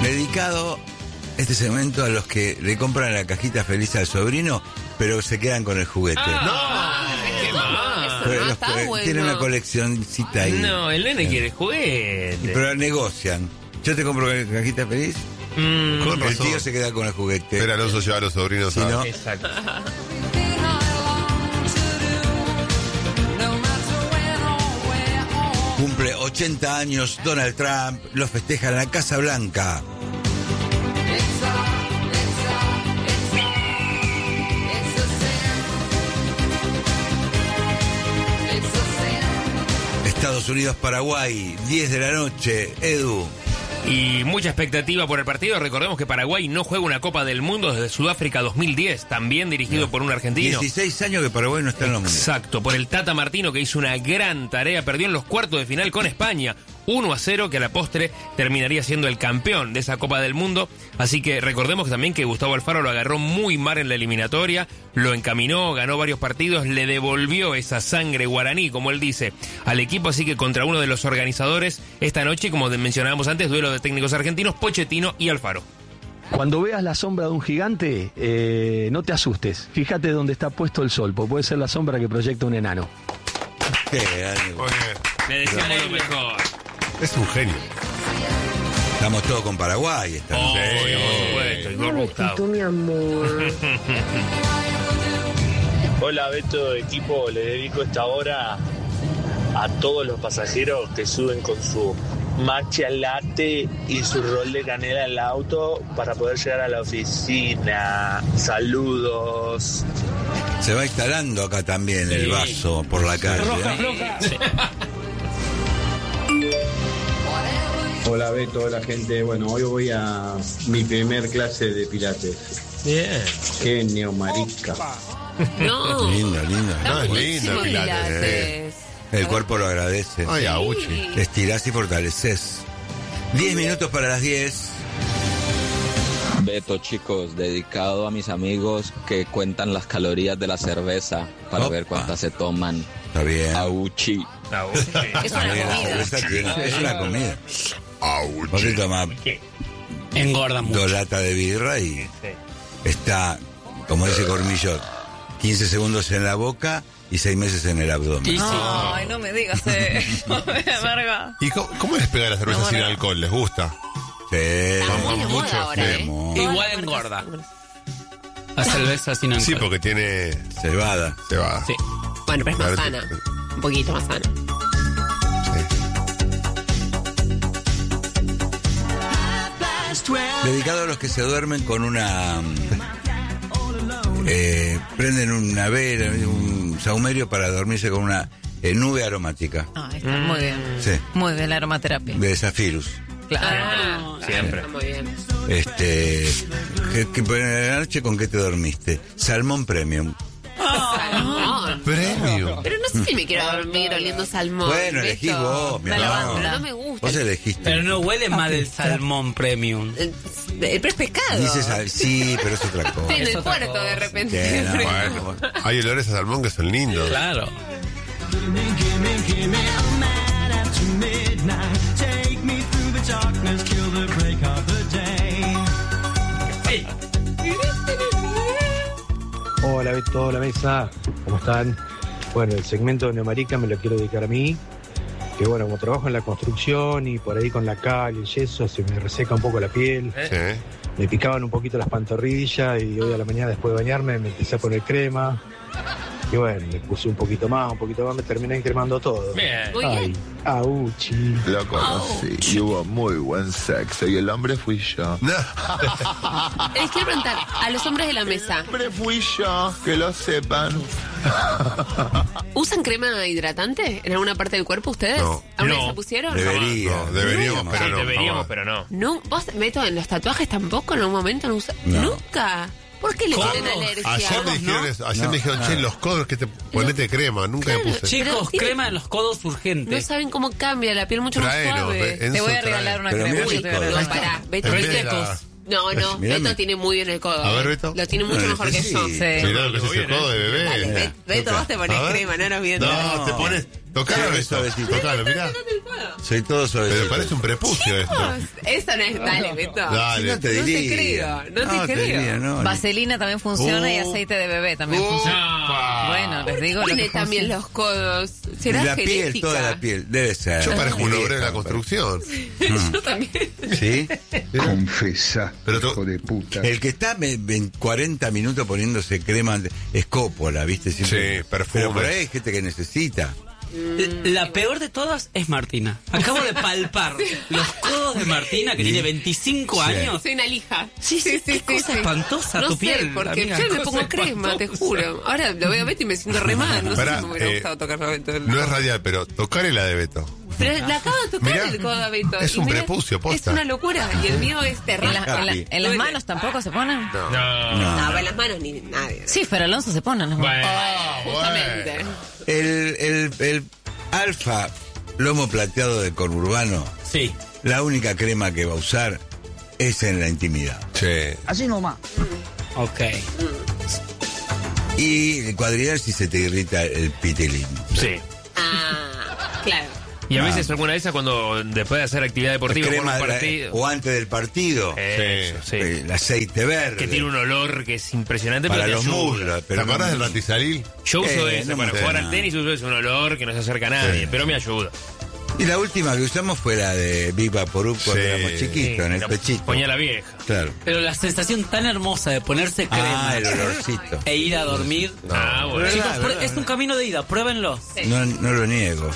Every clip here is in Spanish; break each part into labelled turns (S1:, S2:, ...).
S1: Dedicado este segmento a los que le compran la cajita feliz al sobrino, pero se quedan con el juguete.
S2: ¡Qué mal!
S1: Tiene una coleccioncita ahí.
S2: No, el nene quiere juguete.
S1: Pero negocian. Yo te compro la cajita feliz.
S3: Con
S1: El
S3: razón.
S1: tío se queda con el juguete.
S3: Pero Alonso lleva a los sobrinos
S1: Si no,
S2: Exacto.
S1: cumple 80 años Donald Trump, lo festeja en la Casa Blanca. Estados Unidos-Paraguay, 10 de la noche, Edu.
S2: Y mucha expectativa por el partido. Recordemos que Paraguay no juega una Copa del Mundo desde Sudáfrica 2010, también dirigido por un argentino.
S1: 16 años que Paraguay no está en los mundiales.
S2: Exacto, por el Tata Martino, que hizo una gran tarea. Perdió en los cuartos de final con España 1-0, que a la postre terminaría siendo el campeón de esa Copa del Mundo. Así que recordemos también que Gustavo Alfaro lo agarró muy mal en la eliminatoria, lo encaminó, ganó varios partidos, le devolvió esa sangre guaraní, como él dice, al equipo. Así que contra uno de los organizadores esta noche, como mencionábamos antes, duelo de técnicos argentinos, Pochettino y Alfaro.
S4: Cuando veas la sombra de un gigante, no te asustes. Fíjate dónde está puesto el sol, porque puede ser la sombra que proyecta un enano.
S1: Qué grande.
S3: Oye,
S2: Le deseamos lo mejor.
S3: es un genio.
S1: Estamos todos con Paraguay. Estamos.
S2: Por supuesto, y con Gustavo.
S5: mi amor.
S6: Hola Beto, equipo, le dedico esta hora a todos los pasajeros que suben con su matcha latte y su rol de canela al auto para poder llegar a la oficina. Saludos.
S1: Se va instalando acá también el vaso por la calle.
S7: Hola Beto, hola gente. Bueno, hoy voy a mi primer clase de pilates.
S2: Bien.
S7: Genio, marica.
S5: No.
S1: Lindo.
S3: No, es lindo,
S5: Pilates.
S1: El cuerpo lo agradece.
S3: Ay, Auchi.
S1: Te estirás y fortaleces. 10 minutos para las 10.
S8: Beto, chicos, dedicado a mis amigos que cuentan las calorías de la cerveza para
S1: Opa.
S8: ver cuántas se toman.
S1: Está bien.
S8: Auchi.
S5: Es una
S1: Bien, la
S5: comida.
S1: cerveza es una comida. Vos te tomás
S9: Engorda mucho.
S1: 2 latas de birra y está, como dice Cormillot, 15 segundos en la boca y 6 meses en el abdomen.
S5: Ay, no me digas eso. Me amarga.
S3: ¿Y cómo les pega la cerveza sin alcohol? ¿Les gusta?
S1: Sí.
S5: Muy de moda
S3: mucho,
S5: ahora,
S3: sí.
S5: ¿eh?
S1: Muy.
S5: Todas
S9: Igual
S5: las
S9: engorda.
S5: marcas-
S9: La cerveza sin alcohol.
S3: Sí, porque tiene
S1: Cebada.
S3: cebada.
S9: Sí.
S5: Bueno, pero es más
S3: Claro,
S5: sana. Un poquito más sana.
S1: Dedicado a los que se duermen con una... prenden una vela, un saumerio para dormirse con una nube aromática
S5: Está muy bien.
S1: Sí.
S5: Muy bien la aromaterapia.
S1: de Zafirus.
S5: Claro.
S2: Siempre.
S5: Está muy bien.
S1: Que en la noche con qué te dormiste. Salmón Premium.
S5: Salmón.
S3: Premium.
S5: Pero no sé si me quiero dormir oliendo salmón.
S1: Bueno, elegís
S5: Beto.
S1: vos, mi
S5: Pero
S1: amor.
S5: no me gusta.
S1: Vos elegiste.
S9: Pero no huele mal el salmón premium.
S5: Pero es pescado.
S1: Dices, sí, pero es otra cosa.
S5: Estoy en
S9: Es
S5: el
S9: otra
S5: puerto
S9: cosa.
S5: de repente.
S1: Sí, no,
S3: Bueno, hay olores a salmón que son lindos.
S9: Claro.
S4: Hola Beto, hola mesa, ¿cómo están? Bueno, el segmento de Neomarica me lo quiero dedicar a mí, que bueno, como trabajo en la construcción y por ahí con la cal y el yeso se me reseca un poco la piel,
S3: Sí.
S4: me picaban un poquito las pantorrillas y hoy a la mañana después de bañarme me empecé a poner crema y bueno, le puse un poquito más, me terminé encremando todo.
S2: Bien.
S5: Muy
S4: Ay,
S5: bien.
S4: auchi.
S10: Lo conocí y hubo muy buen sexo y el hombre fui yo.
S5: Les quiero preguntar, a los hombres de la mesa,
S10: El hombre fui yo, que lo sepan.
S5: ¿usan crema hidratante en alguna parte del cuerpo ustedes?
S3: No.
S5: ¿Alguna vez
S2: No.
S5: se pusieron?
S1: Debería.
S3: No, deberíamos,
S1: No,
S3: pero
S2: Sí,
S3: no.
S2: deberíamos,
S3: jamás.
S2: pero no.
S5: No, vos, Beto, en los tatuajes tampoco en algún momento no usa.
S1: No.
S5: Nunca. ¿Por qué le tienen alergia?
S3: Ayer me dijeron eso, ayer
S1: No,
S3: me dijeron, che,
S1: nada.
S3: los codos que te ponete crema, nunca me puse.
S9: Chicos,
S5: tiene-
S9: crema en los codos urgente.
S5: No saben cómo cambia la piel mucho más
S3: Traelo,
S5: suave.
S3: Enzo,
S11: Te voy a
S3: trae.
S11: regalar una
S1: Pero
S11: crema.
S1: mira
S11: Uy,
S1: mi
S11: te voy a
S1: codo.
S11: regalar.
S5: No, pará, Beto,
S3: En vez
S5: Beto.
S3: de la-
S5: No,
S1: Mírame.
S5: Beto tiene muy bien el codo.
S3: A ver, Beto.
S5: Lo tiene mucho
S1: Bueno,
S5: mejor que
S1: sí.
S5: yo.
S11: Sí.
S3: Mirá lo que es ese codo de
S5: Dale,
S3: bebé.
S5: Beto, vos te pones
S3: A ver.
S5: crema, no nos viendo.
S3: No, te pones. Tocalo,
S1: Sí,
S3: eso.
S1: suavecito.
S3: Tocalo, mirá.
S1: Soy todo suave.
S3: Pero parece un prepucio esto.
S5: Eso no es. Dale, Beto.
S3: Dale.
S1: No te
S5: No te
S1: diría.
S5: creo, no te creo.
S1: diría, no.
S11: Vaselina también funciona y aceite de bebé también funciona. Bueno, les digo lo que
S5: Tiene también
S11: funciona.
S5: los codos. ¿Será
S1: La piel,
S5: genética?
S1: toda la piel. Debe ser.
S3: Yo parezco un
S1: Mi
S3: obrero de
S1: vieja,
S3: la construcción.
S5: Yo también.
S1: ¿Sí?
S10: Confesá,
S3: Pero
S10: hijo de puta.
S1: El que está 40 minutos poniéndose crema es Coppola, ¿viste? Siempre.
S3: Sí, perfume.
S1: Pero por ahí hay gente que necesita.
S9: La peor de todas es Martina. Acabo de palpar los codos de Martina, que tiene 25 años.
S5: Soy una lija.
S9: Sí, qué cosa espantosa
S5: no
S9: tu
S5: sé,
S9: piel,
S5: porque
S9: amiga,
S5: yo me
S9: cosa
S5: pongo crema, te
S9: espantosa.
S5: juro. Ahora lo veo a Beto y me siento re mal. No
S3: Pará,
S5: sé si me hubiera gustado tocar a Beto.
S3: No es radial, pero tocaré la de Beto.
S5: Pero la acabo de tocar
S3: Mirá,
S5: el codo a Beto.
S3: es
S5: y
S3: un
S5: mirá,
S3: prepucio, posta.
S5: Es una locura. Y el mío es
S11: ¿En,
S5: terrible.
S11: en las manos tampoco se ponen?
S2: No.
S5: No, en las manos ni nadie.
S11: Sí, pero Alonso se pone en las manos.
S2: Bueno.
S5: Justamente.
S1: El Alfa lomo plateado de conurbano,
S9: Sí.
S1: la única crema que va a usar es en la intimidad.
S3: Sí.
S12: Así nomás.
S9: Ok.
S1: Y el cuadrillal si se te irrita el pitilín.
S2: Sí.
S5: Ah, claro.
S2: Y a veces alguna de esas cuando después de hacer actividad deportiva por
S1: Crema
S2: un partido.
S1: o antes del partido.
S2: Eso, sí.
S1: El aceite verde.
S2: Que tiene un olor que es impresionante
S1: para
S2: pero
S1: los
S2: te ayuda.
S1: muslos.
S3: ¿Te
S1: Pero
S3: acuerdas del ratizalil?
S2: Yo uso ese
S1: no
S2: para
S1: me
S2: jugar
S1: suena.
S2: al tenis, uso ese un olor que no se acerca a nadie,
S1: Sí.
S2: pero me ayuda.
S1: Y la última que usamos fue la de Big Vaporub cuando
S3: Sí.
S1: éramos chiquitos, en el
S2: la
S1: pechito.
S2: Ponía la vieja.
S1: Claro.
S9: Pero la sensación tan hermosa de ponerse crema
S1: El olorcito.
S9: e ir a dormir.
S2: Ah, bueno.
S1: Verdad,
S9: Chicos,
S1: verdad.
S9: es un camino de ida, pruébenlo.
S1: No lo niego.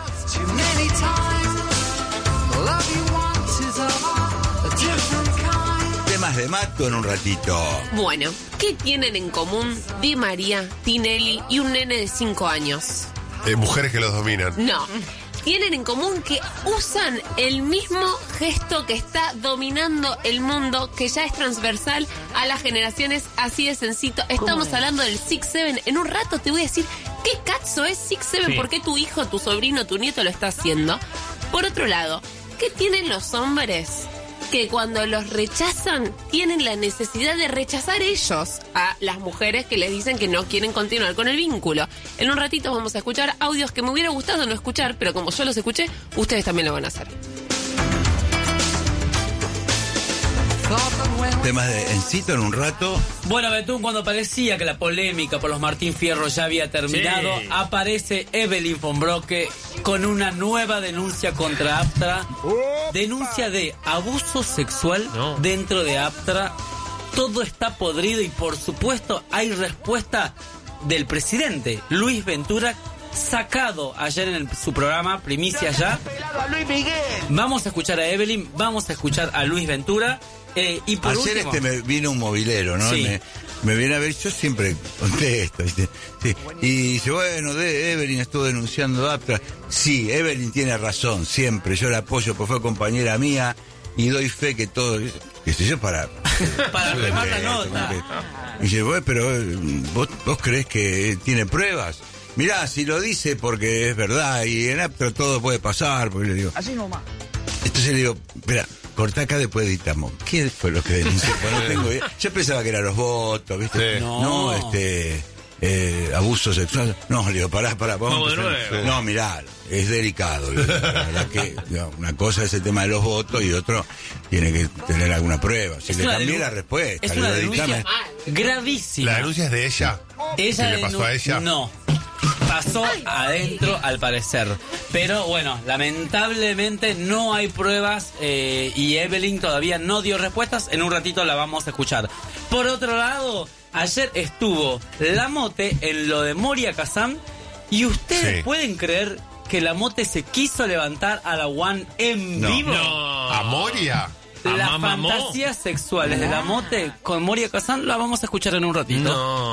S1: Temas de Mato en un ratito.
S5: Bueno, ¿qué tienen en común Di María, Tinelli y un nene de 5 años?
S3: Mujeres que los dominan.
S5: No. Tienen en común que usan el mismo gesto que está dominando el mundo, que ya es transversal a las generaciones, así de sencillo. Estamos hablando del 6-7. En un rato te voy a decir qué cazzo es 6-7,
S2: Sí.
S5: por qué tu hijo, tu sobrino, tu nieto lo está haciendo. Por otro lado, ¿qué tienen los hombres? Que cuando los rechazan, tienen la necesidad de rechazar ellos a las mujeres que les dicen que no quieren continuar con el vínculo. En un ratito vamos a escuchar audios que me hubiera gustado no escuchar, pero como yo los escuché, ustedes también lo van a hacer.
S1: Temas de Encito en un rato.
S9: Bueno, Betún, cuando parecía que la polémica por los Martín Fierro ya había terminado,
S2: Sí.
S9: aparece Evelyn von Brocke con una nueva denuncia contra Aptra. Denuncia de abuso sexual
S2: No.
S9: dentro de Aptra. Todo está podrido y por supuesto hay respuesta del presidente Luis Ventura, sacado ayer en su programa Primicia Ya. Vamos a escuchar a Evelyn, vamos a escuchar a Luis Ventura. Y por
S1: Ayer
S9: último,
S1: me vino un movilero, ¿no?
S9: Sí.
S1: Me viene a ver, yo siempre contesto, ¿viste? Sí. Y dice, bueno, Evelyn estuvo denunciando a Aptra. Sí, Evelyn tiene razón, siempre. Yo la apoyo, porque fue compañera mía y doy fe que todo, qué sé yo, para
S9: remar la nota.
S1: Y dice, bueno, pero ¿vos creés que tiene pruebas? Mirá, si lo dice porque es verdad y en Aptra todo puede pasar, porque le digo.
S12: Así nomás.
S1: Entonces le digo, espera, cortá acá, después editamos. ¿Qué fue lo que denunció? Pues no tengo idea. Yo pensaba que eran los votos, ¿viste?
S3: Sí.
S1: No, abuso sexual. No, le digo, pará,
S2: Vamos de
S1: a empezar.
S2: nuevo.
S1: No, mirá, es delicado. La verdad que una cosa es el tema de los votos y otro tiene que tener alguna prueba. Si
S9: Es
S1: le
S9: una
S1: cambié
S9: denu-
S1: la respuesta,
S9: es
S1: le
S9: una
S1: digo,
S9: denuncia
S1: editame.
S9: gravísima.
S3: La denuncia es de ella.
S9: Ella
S3: ¿Qué le pasó a ella?
S9: No. Pasó adentro, al parecer. Pero bueno, lamentablemente no hay pruebas y Evelyn todavía no dio respuestas. En un ratito la vamos a escuchar. Por otro lado, ayer estuvo la Mote en lo de Moria Kazan y ustedes
S3: Sí.
S9: pueden creer que la Mote se quiso levantar a la One en
S1: No.
S9: vivo.
S2: No.
S3: ¿A Moria?
S9: Las
S2: ¿A Mamamó?
S9: fantasías sexuales de la Mote con Moria Kazan la vamos a escuchar en un ratito.
S2: No.